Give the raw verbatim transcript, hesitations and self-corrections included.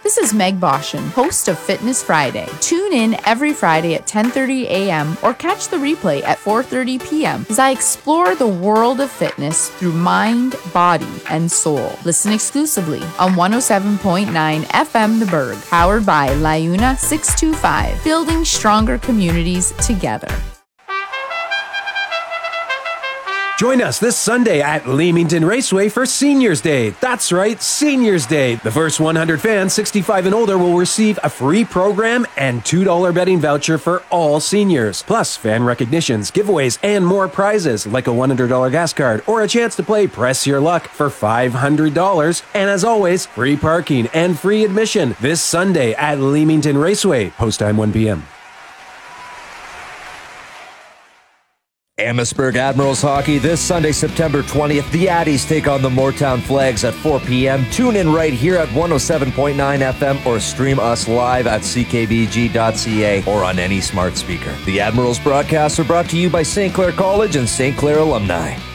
This is Meg Boshin, host of Fitness Friday. Tune in every Friday at ten thirty a.m. or catch the replay at four thirty p.m. as I explore the world of fitness through mind, body, and soul. Listen exclusively on one oh seven point nine F M The Berg, powered by Liuna six two five, building stronger communities together. Join us this Sunday at Leamington Raceway for Seniors Day. That's right, Seniors Day. The first one hundred fans sixty-five and older will receive a free program and two dollars betting voucher for all seniors. Plus, fan recognitions, giveaways, and more prizes like a one hundred dollars gas card or a chance to play Press Your Luck for five hundred dollars. And as always, free parking and free admission this Sunday at Leamington Raceway. Post time one p.m. Amherstburg Admirals Hockey this Sunday, September twentieth. The Addies take on the Moortown Flags at four p.m. Tune in right here at one oh seven point nine F M or stream us live at c k b g dot c a or on any smart speaker. The Admirals broadcasts are brought to you by Saint Clair College and Saint Clair alumni.